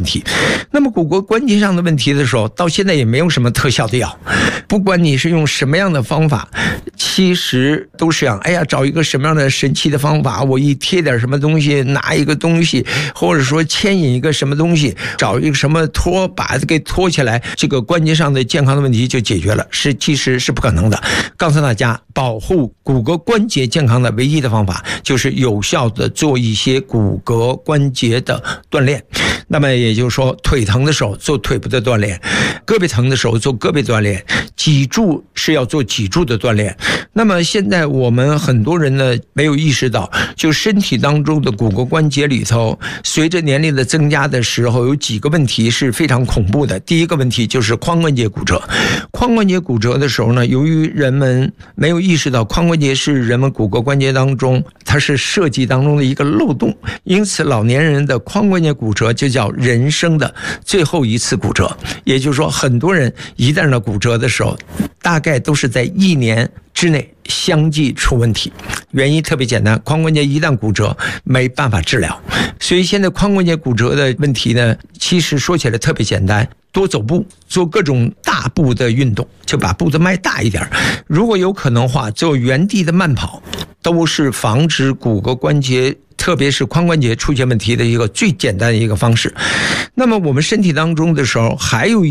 题。那么骨骼关节上的问题的时候，到现在也没有什么特效的药，不管你是用什么样的方法，其实都是哎呀，找一个什么样的神奇的方法，我一贴点什么东西，拿一个东西，或者说牵引一个什么东西，找一个什么托，把它给托起来，这个关节上的健康的问题就解决了，其实是不可能的。告诉大家，保护骨骼关节健康的唯一的方法就是有效的做一些骨骼关节的锻炼。那么也就是说，腿疼的时候做腿部的锻炼，胳膊疼的时候做胳膊锻炼，脊柱是要做脊柱的锻炼。那么现在我们很多人呢没有意识到，就身体当中的骨骼关节里头，随着年龄的增加的时候，有几个问题是非常恐怖的。第一个问题就是髋关节骨折。髋关节骨折的时候呢，由于人们没有意识到髋关节是人们骨骼关节当中，它是设计当中的一个漏洞，因此老年人的髋关节骨折就叫人生的最后一次骨折。也就是说，很多人一旦骨折的时候，大概都是在1年之内相继出问题。原因特别简单，髋关节一旦骨折没办法治疗，所以现在髋关节骨折的问题呢，其实说起来特别简单，多走步，做各种大步的运动，就把步子迈大一点，如果有可能的话，做原地的慢跑，都是防止骨骼关节特别是髋关节出现问题的一个最简单的一个方式。那么我们身体当中的时候，还有